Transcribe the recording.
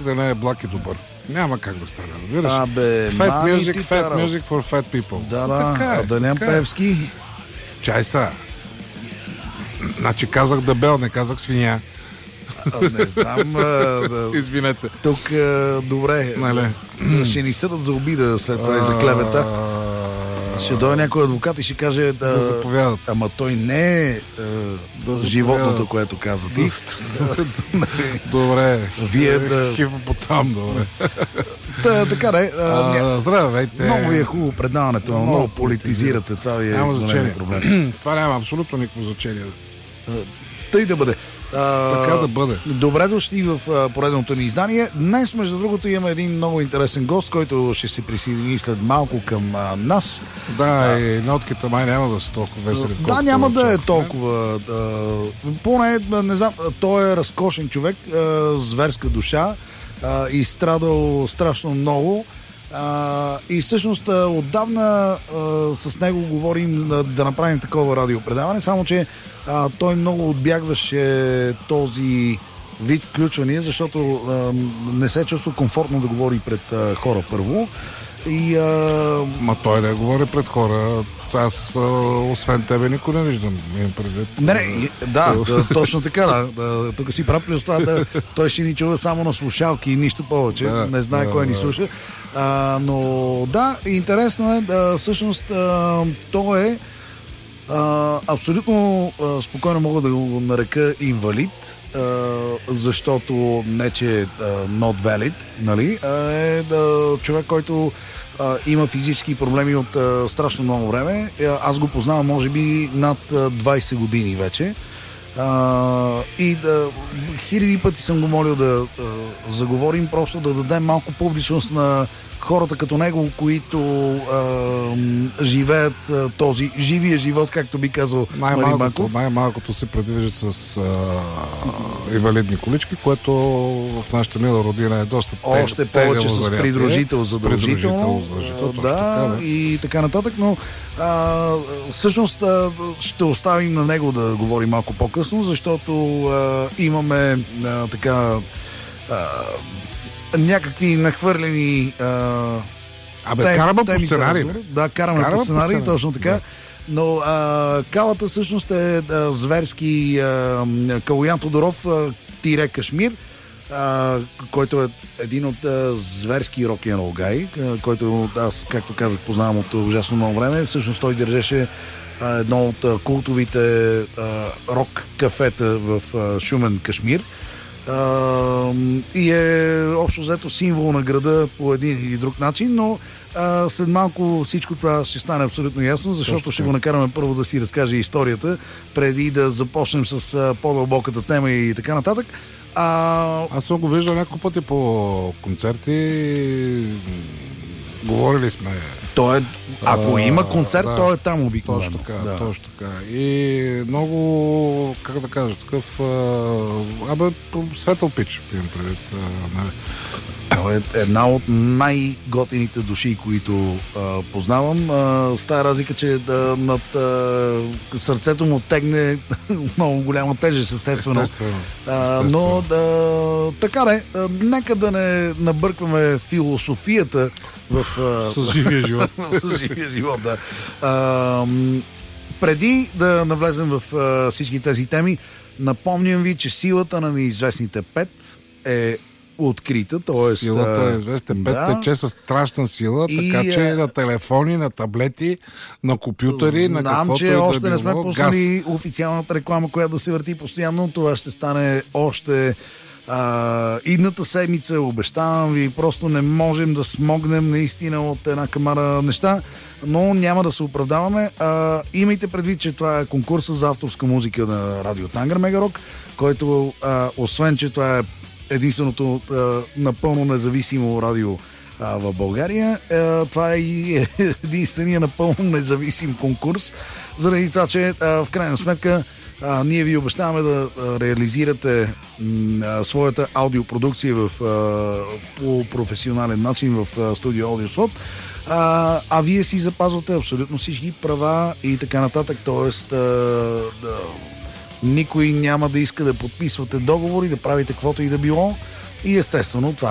да не е благ и добър. Няма как да стане, разбираш? Fat music for fat people. Да, да нямам Певски. Чай са. Значи казах дебел, не казах свиня. Не знам. Извинете. Тук, добре. Ще ни съдат за обида след това и за клевета. Ще дойде някой адвокат и ще каже да заповядат. Ама той не е животното, което каза ти. Добре. Вие хипопотам, добре. Така да е. Здравейте. Много ви е хубаво предаването, много политизирате. Това ви е голям проблем. Това няма абсолютно никакво значение. Тъй да бъде. Така да бъде. Добре дошли в поредното ни издание. Днес, между другото, имаме един много интересен гост, който ще се присъедини след малко към нас. Да, и нотките май няма да са толкова весели. Да, няма да е толкова. Поне, не знам, той е разкошен човек, зверска душа, изстрадал страшно много. И всъщност отдавна с него говорим да направим такова радиопредаване, само че той много отбягваше този вид включвания, защото не се чувства комфортно да говори пред хора първо. Ма той не говори пред хора. Аз, освен тебе, никой не виждам. Имам предвид. Точно така. Тук си прав плюс това. Той ще ни чува само на слушалки и нищо повече. Не знае кой ни слуша. Но да, интересно е. Всъщност, той е абсолютно спокойно мога да го нарека инвалид, защото не че е not valid, нали? Е човек, който има физически проблеми от страшно много време. Аз го познавам може би над 20 години вече. И хиляди пъти съм го молил да заговорим, просто да дадем малко публичност на хората като него, които живеят този живия живот, както би казал най-малкото се предвиждат с инвалидни колички, което в нашата мила родина е доста още повече с придружител задължително. Да, и така нататък, но всъщност ще оставим на него да говори малко по-късно, защото имаме така някакви нахвърлени караме по сценарий. Да, караме по сценарий, точно така. Да. Но Калата всъщност е зверски Калоян Тодоров тире Кашмир, който е един от зверски рок-н-рол гай, който аз, както казах, познавам от ужасно много време. Всъщност той държеше едно от култовите рок кафета в Шумен, Кашмир. И е общо взето символ на града по един или друг начин, но след малко всичко това ще стане абсолютно ясно, защото ще го накараме първо да си разкаже историята, преди да започнем с по-дълбоката тема и така нататък. Аз съм го виждал няколко пъти по концерти, говорили сме. Ако има концерт, той е там обикновено. Точно така. И много, как да кажа, такъв светъл пич, имам предвид. Той е една от най-готините души, които познавам. С тази разлика, че над сърцето му тегне много голяма тежест, естествено. Но така не, нека да не набъркваме философията с живия живот. С живия живот, да. Преди да навлезем в всички тези теми, напомням ви, че силата на неизвестните 5 е открита, т.е. Силата на неизвестните 5 тече с страшна сила, така че на телефони, на таблети, на компютъри, на каквото че да още било, не сме пуснали официалната реклама, която да се върти постоянно. Това ще стане още идната седмица, обещавам ви, просто не можем да смогнем наистина от една камара неща, но няма да се оправдаваме. Имайте предвид, че това е конкурса за авторска музика на Радио Тангър Мегарок, който освен, че това е единственото напълно независимо радио в България, това е и единствения напълно независим конкурс, заради това, че в крайна сметка ние ви обещаваме да реализирате своята аудиопродукция по професионален начин в студио Аудиослот, а вие си запазвате абсолютно всички права и така нататък, т.е. никой няма да иска да подписвате договори, да правите каквото и да било и естествено това